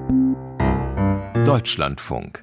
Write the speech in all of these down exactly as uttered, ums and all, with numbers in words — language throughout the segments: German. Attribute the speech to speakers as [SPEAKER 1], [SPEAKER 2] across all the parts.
[SPEAKER 1] Deutschlandfunk.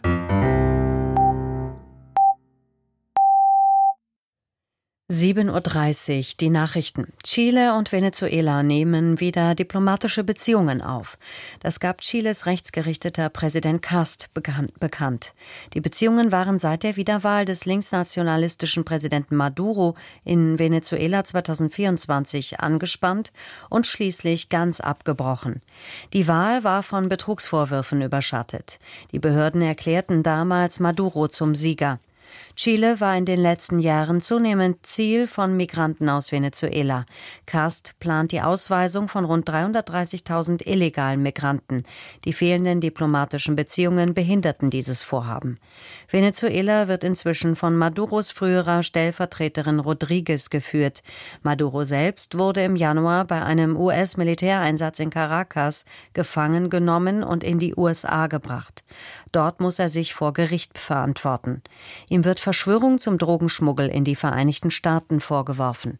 [SPEAKER 2] sieben Uhr dreißig, die Nachrichten. Chile und Venezuela nehmen wieder diplomatische Beziehungen auf. Das gab Chiles rechtsgerichteter Präsident Kast bekannt. Die Beziehungen waren seit der Wiederwahl des linksnationalistischen Präsidenten Maduro in Venezuela zweitausendvierundzwanzig angespannt und schließlich ganz abgebrochen. Die Wahl war von Betrugsvorwürfen überschattet. Die Behörden erklärten damals Maduro zum Sieger. Chile war in den letzten Jahren zunehmend Ziel von Migranten aus Venezuela. Kast plant die Ausweisung von rund dreihundertdreißigtausend illegalen Migranten. Die fehlenden diplomatischen Beziehungen behinderten dieses Vorhaben. Venezuela wird inzwischen von Maduros früherer Stellvertreterin Rodriguez geführt. Maduro selbst wurde im Januar bei einem U S-Militäreinsatz in Caracas gefangen genommen und in die U S A gebracht. Dort muss er sich vor Gericht verantworten. Ihm wird Verschwörung zum Drogenschmuggel in die Vereinigten Staaten vorgeworfen.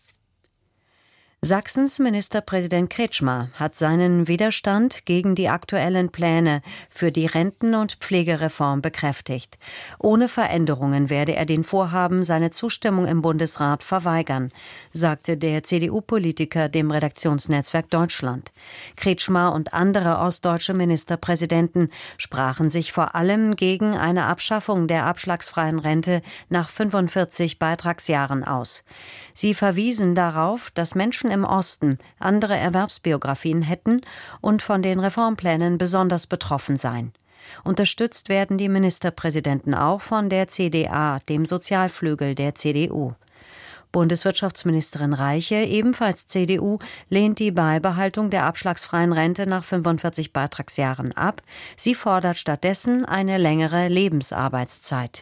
[SPEAKER 2] Sachsens Ministerpräsident Kretschmer hat seinen Widerstand gegen die aktuellen Pläne für die Renten- und Pflegereform bekräftigt. Ohne Veränderungen werde er den Vorhaben seine Zustimmung im Bundesrat verweigern, sagte der C D U-Politiker dem Redaktionsnetzwerk Deutschland. Kretschmer und andere ostdeutsche Ministerpräsidenten sprachen sich vor allem gegen eine Abschaffung der abschlagsfreien Rente nach fünfundvierzig Beitragsjahren aus. Sie verwiesen darauf, dass Menschen im Osten andere Erwerbsbiografien hätten und von den Reformplänen besonders betroffen seien. Unterstützt werden die Ministerpräsidenten auch von der C D A, dem Sozialflügel der C D U. Bundeswirtschaftsministerin Reiche, ebenfalls C D U, lehnt die Beibehaltung der abschlagsfreien Rente nach fünfundvierzig Beitragsjahren ab. Sie fordert stattdessen eine längere Lebensarbeitszeit.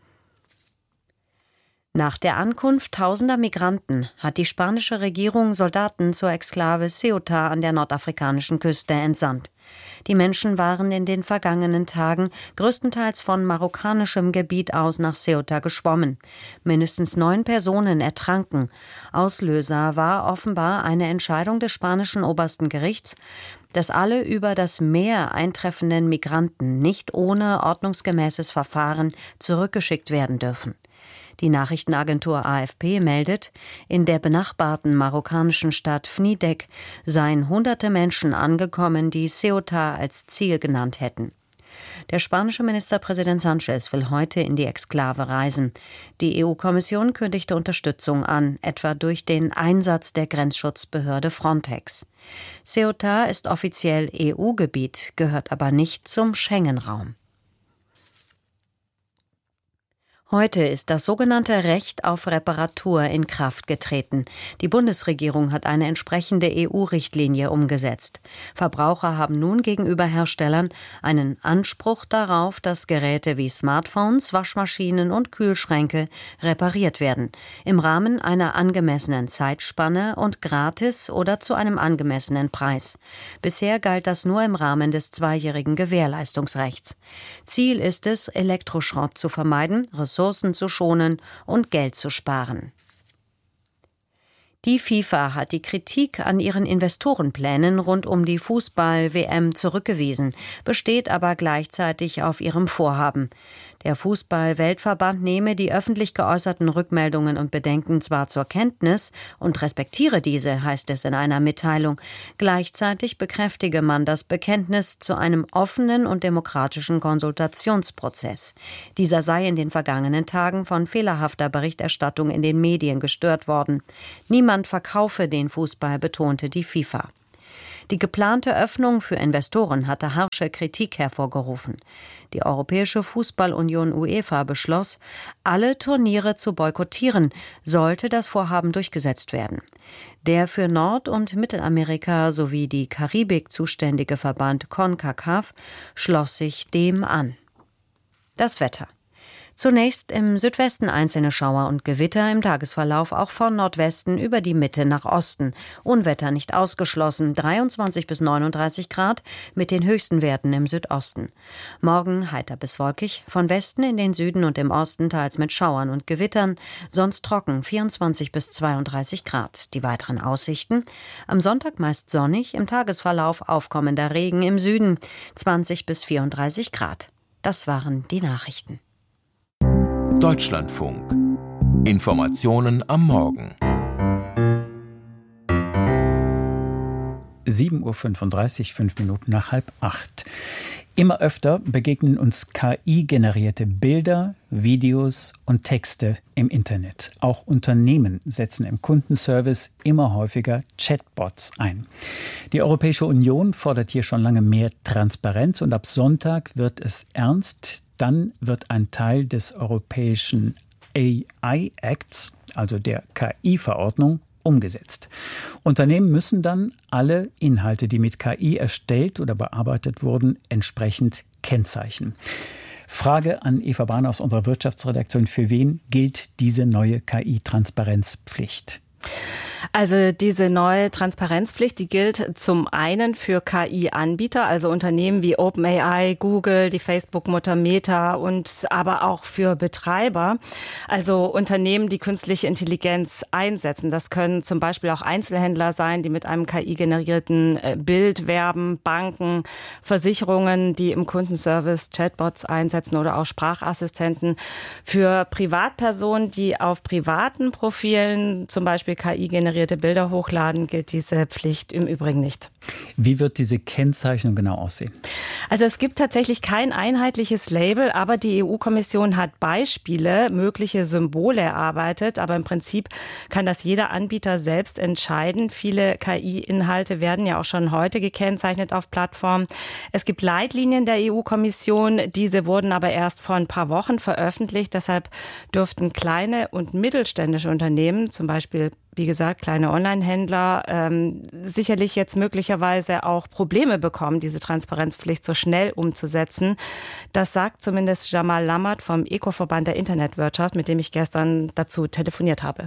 [SPEAKER 2] Nach der Ankunft tausender Migranten hat die spanische Regierung Soldaten zur Exklave Ceuta an der nordafrikanischen Küste entsandt. Die Menschen waren in den vergangenen Tagen größtenteils von marokkanischem Gebiet aus nach Ceuta geschwommen. Mindestens neun Personen ertranken. Auslöser war offenbar eine Entscheidung des spanischen obersten Gerichts, dass alle über das Meer eintreffenden Migranten nicht ohne ordnungsgemäßes Verfahren zurückgeschickt werden dürfen. Die Nachrichtenagentur A F P meldet, in der benachbarten marokkanischen Stadt Fnidek seien hunderte Menschen angekommen, die Ceuta als Ziel genannt hätten. Der spanische Ministerpräsident Sánchez will heute in die Exklave reisen. Die E U-Kommission kündigte Unterstützung an, etwa durch den Einsatz der Grenzschutzbehörde Frontex. Ceuta ist offiziell E U-Gebiet, gehört aber nicht zum Schengen-Raum. Heute ist das sogenannte Recht auf Reparatur in Kraft getreten. Die Bundesregierung hat eine entsprechende E U-Richtlinie umgesetzt. Verbraucher haben nun gegenüber Herstellern einen Anspruch darauf, dass Geräte wie Smartphones, Waschmaschinen und Kühlschränke repariert werden. Im Rahmen einer angemessenen Zeitspanne und gratis oder zu einem angemessenen Preis. Bisher galt das nur im Rahmen des zweijährigen Gewährleistungsrechts. Ziel ist es, Elektroschrott zu vermeiden, Ressourcen zu schonen und Geld zu sparen. Die FIFA hat die Kritik an ihren Investorenplänen rund um die Fußball-W M zurückgewiesen, besteht aber gleichzeitig auf ihrem Vorhaben. Der Fußball-Weltverband nehme die öffentlich geäußerten Rückmeldungen und Bedenken zwar zur Kenntnis und respektiere diese, heißt es in einer Mitteilung. Gleichzeitig bekräftige man das Bekenntnis zu einem offenen und demokratischen Konsultationsprozess. Dieser sei in den vergangenen Tagen von fehlerhafter Berichterstattung in den Medien gestört worden. Niemand verkaufe den Fußball, betonte die FIFA. Die geplante Öffnung für Investoren hatte harsche Kritik hervorgerufen. Die Europäische Fußballunion UEFA beschloss, alle Turniere zu boykottieren, sollte das Vorhaben durchgesetzt werden. Der für Nord- und Mittelamerika sowie die Karibik zuständige Verband CONCACAF schloss sich dem an. Das Wetter. Zunächst im Südwesten einzelne Schauer und Gewitter, im Tagesverlauf auch von Nordwesten über die Mitte nach Osten. Unwetter nicht ausgeschlossen, dreiundzwanzig bis neununddreißig Grad mit den höchsten Werten im Südosten. Morgen heiter bis wolkig, von Westen in den Süden und im Osten teils mit Schauern und Gewittern, sonst trocken, vierundzwanzig bis zweiunddreißig Grad. Die weiteren Aussichten: am Sonntag meist sonnig, im Tagesverlauf aufkommender Regen im Süden, zwanzig bis vierunddreißig Grad. Das waren die Nachrichten.
[SPEAKER 1] Deutschlandfunk. Informationen am Morgen.
[SPEAKER 3] sieben Uhr fünfunddreißig, fünf Minuten nach halb acht. Immer öfter begegnen uns K I-generierte Bilder, Videos und Texte im Internet. Auch Unternehmen setzen im Kundenservice immer häufiger Chatbots ein. Die Europäische Union fordert hier schon lange mehr Transparenz und ab Sonntag wird es ernst. Dann wird ein Teil des europäischen A I-Acts, also der K I-Verordnung, umgesetzt. Unternehmen müssen dann alle Inhalte, die mit K I erstellt oder bearbeitet wurden, entsprechend kennzeichnen. Frage an Eva Bahner aus unserer Wirtschaftsredaktion: Für wen gilt diese neue K I-Transparenzpflicht?
[SPEAKER 4] Also diese neue Transparenzpflicht, die gilt zum einen für K I-Anbieter, also Unternehmen wie OpenAI, Google, die Facebook-Mutter Meta und aber auch für Betreiber, also Unternehmen, die künstliche Intelligenz einsetzen. Das können zum Beispiel auch Einzelhändler sein, die mit einem K I-generierten Bild werben, Banken, Versicherungen, die im Kundenservice Chatbots einsetzen oder auch Sprachassistenten. Für Privatpersonen, die auf privaten Profilen zum Beispiel K I-generierte Bilder hochladen, gilt diese Pflicht im Übrigen nicht.
[SPEAKER 3] Wie wird diese Kennzeichnung genau aussehen?
[SPEAKER 4] Also es gibt tatsächlich kein einheitliches Label, aber die E U-Kommission hat Beispiele, mögliche Symbole erarbeitet. Aber im Prinzip kann das jeder Anbieter selbst entscheiden. Viele K I-Inhalte werden ja auch schon heute gekennzeichnet auf Plattformen. Es gibt Leitlinien der E U-Kommission, diese wurden aber erst vor ein paar Wochen veröffentlicht. Deshalb dürften kleine und mittelständische Unternehmen, zum Beispiel wie gesagt, kleine Online-Händler ähm, sicherlich jetzt möglicherweise auch Probleme bekommen, diese Transparenzpflicht so schnell umzusetzen. Das sagt zumindest Jamal Lammert vom Eco-Verband der Internetwirtschaft, mit dem ich gestern dazu telefoniert habe.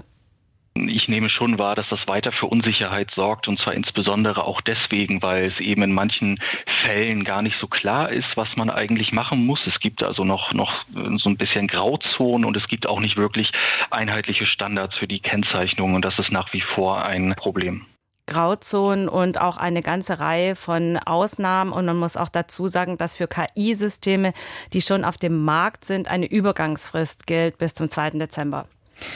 [SPEAKER 5] Ich nehme schon wahr, dass das weiter für Unsicherheit sorgt, und zwar insbesondere auch deswegen, weil es eben in manchen Fällen gar nicht so klar ist, was man eigentlich machen muss. Es gibt also noch, noch so ein bisschen Grauzonen und es gibt auch nicht wirklich einheitliche Standards für die Kennzeichnung, und das ist nach wie vor ein Problem.
[SPEAKER 4] Grauzonen und auch eine ganze Reihe von Ausnahmen. Und man muss auch dazu sagen, dass für K I-Systeme, die schon auf dem Markt sind, eine Übergangsfrist gilt bis zum zweiten Dezember.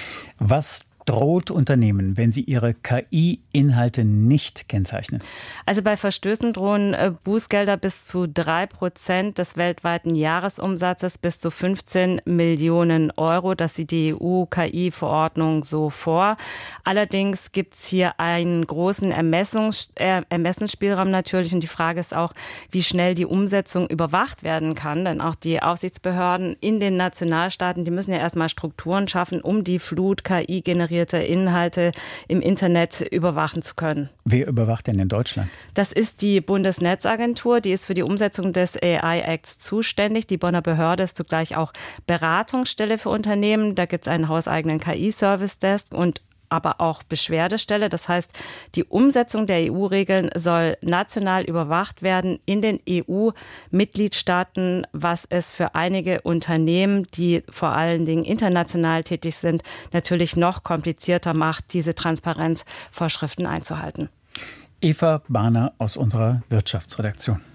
[SPEAKER 3] Was droht Unternehmen, wenn sie ihre K I-Inhalte nicht kennzeichnen?
[SPEAKER 4] Also bei Verstößen drohen Bußgelder bis zu drei Prozent des weltweiten Jahresumsatzes, bis zu fünfzehn Millionen Euro. Das sieht die E U-K I-Verordnung so vor. Allerdings gibt es hier einen großen Ermessungs- äh, Ermessensspielraum natürlich. Und die Frage ist auch, wie schnell die Umsetzung überwacht werden kann. Denn auch die Aufsichtsbehörden in den Nationalstaaten, die müssen ja erstmal Strukturen schaffen, um die Flut K I-generierte Inhalte im Internet überwachen zu können.
[SPEAKER 3] Wer überwacht denn in Deutschland?
[SPEAKER 4] Das ist die Bundesnetzagentur, die ist für die Umsetzung des A I-Acts zuständig. Die Bonner Behörde ist zugleich auch Beratungsstelle für Unternehmen. Da gibt es einen hauseigenen K I-Service-Desk und aber auch Beschwerdestelle. Das heißt, die Umsetzung der E U-Regeln soll national überwacht werden in den E U-Mitgliedstaaten, was es für einige Unternehmen, die vor allen Dingen international tätig sind, natürlich noch komplizierter macht, diese Transparenzvorschriften einzuhalten.
[SPEAKER 3] Eva Bahner aus unserer Wirtschaftsredaktion.